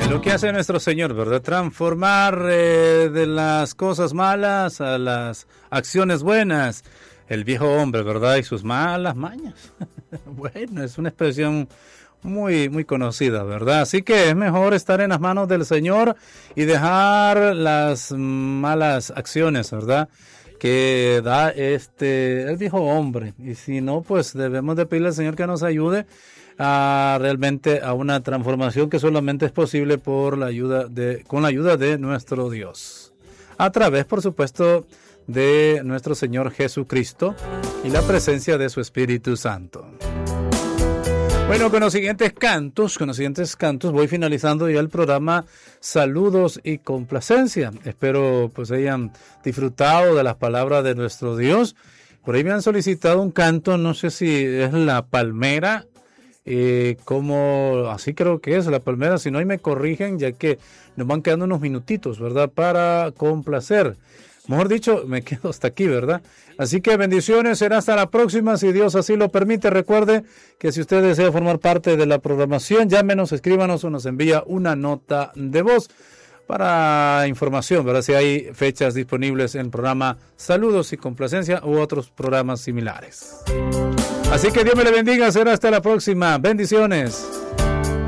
lo que hace nuestro Señor, ¿verdad? Transformar de las cosas malas a las acciones buenas. El viejo hombre, ¿verdad? Y sus malas mañas. Bueno, es una expresión muy conocida, ¿verdad? Así que es mejor estar en las manos del Señor y dejar las malas acciones, ¿verdad? Que da el viejo hombre. Y si no, pues debemos de pedirle al Señor que nos ayude realmente a una transformación que solamente es posible con la ayuda de nuestro Dios. A través, por supuesto, de nuestro Señor Jesucristo y la presencia de su Espíritu Santo. Bueno, con los siguientes cantos voy finalizando ya el programa Saludos y Complacencia. Espero pues hayan disfrutado de las palabras de nuestro Dios. Por ahí me han solicitado un canto, no sé si es La Palmera, así creo que es La Palmera, si no ahí me corrigen, ya que nos van quedando unos minutitos, ¿verdad? Para complacer. Mejor dicho, me quedo hasta aquí, ¿verdad? Así que bendiciones, será hasta la próxima, si Dios así lo permite. Recuerde que si usted desea formar parte de la programación, llámenos, escríbanos o nos envía una nota de voz para información, ¿verdad? Si hay fechas disponibles en el programa Saludos y Complacencia u otros programas similares. Así que Dios me le bendiga, será hasta la próxima. Bendiciones.